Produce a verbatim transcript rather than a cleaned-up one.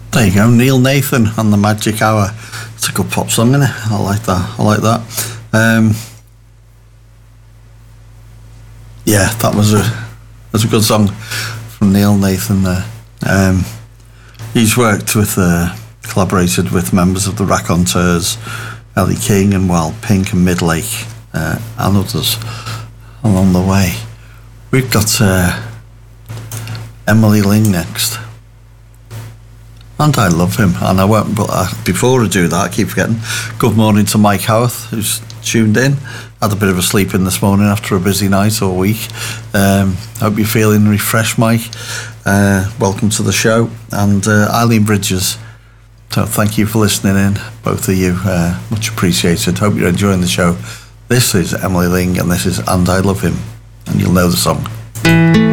There you go, Neil Nathan and the Magic Hour. It's a good pop song, isn't it? I like that. I like that. Um, yeah, that was a was a good song from Neil Nathan there. Um, he's worked with, uh, collaborated with members of the Raconteurs, Ellie King and well, Pink and Midlake, uh, and others along the way. We've got uh, Emily Ling next. And I love him, and I won't, but uh, before I do that, I keep forgetting. Good morning to Mike Howarth, who's tuned in. Had a bit of a sleep in this morning after a busy night or week. Um, hope you're feeling refreshed, Mike. Uh, welcome to the show. And uh, Eileen Bridges, so thank you for listening in, both of you. Uh, much appreciated. Hope you're enjoying the show. This is Emily Ling, and this is And I Love Him, and you'll know the song.